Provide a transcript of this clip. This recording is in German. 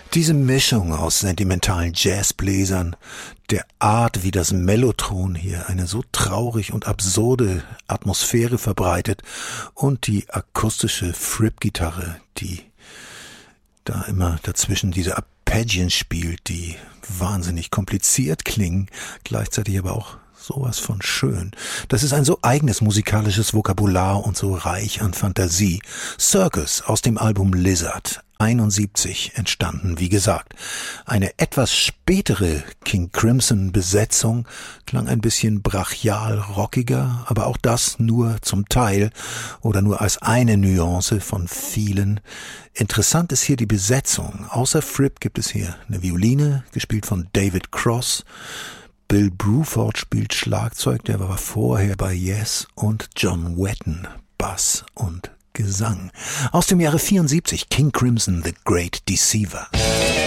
Diese Mischung aus sentimentalen Jazzbläsern, der Art, wie das Mellotron hier eine so traurig und absurde Atmosphäre verbreitet und die akustische Fripp-Gitarre, die da immer dazwischen diese Arpeggien spielt, die wahnsinnig kompliziert klingen, gleichzeitig aber auch sowas von schön. Das ist ein so eigenes musikalisches Vokabular und so reich an Fantasie. Circus aus dem Album Lizard, 71 entstanden, wie gesagt. Eine etwas spätere King Crimson Besetzung klang ein bisschen brachial rockiger, aber auch das nur zum Teil oder nur als eine Nuance von vielen. Interessant ist hier die Besetzung. Außer Fripp gibt es hier eine Violine, gespielt von David Cross. Bill Bruford spielt Schlagzeug, der war vorher bei Yes, und John Wetton Bass und Gesang. Aus dem Jahre 74, King Crimson, The Great Deceiver.